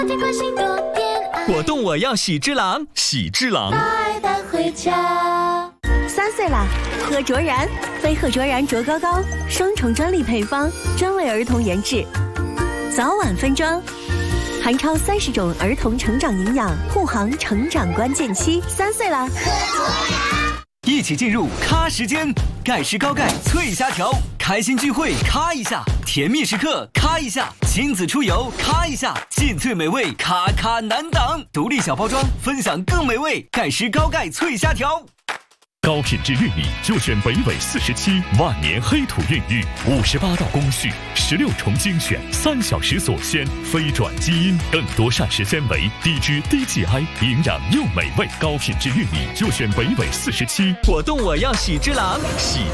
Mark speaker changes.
Speaker 1: 果冻我要喜之郎，喜之郎。
Speaker 2: 带回家。
Speaker 3: 3岁啦，喝卓然，飞鹤卓然卓高高，双重专利配方，专为儿童研制，早晚分装，含超30种儿童成长营养，护航成长关键期。3岁啦，
Speaker 2: 喝卓然。
Speaker 4: 一起进入咖时间，盖世高钙脆虾条，开心聚会咔一下，甜蜜时刻咔一下，亲子出游咔一下，尽最美味咔咔难挡，独立小包装，分享更美味，盖世高钙脆虾条。
Speaker 5: 高品质玉米就选北纬47万年黑土孕育，58道工序，16重精选，3小时锁鲜，非转基因，更多膳食纤维，低脂低 GI， 营养又美味。高品质玉米就选北纬47。
Speaker 1: 果冻我要喜之郎，喜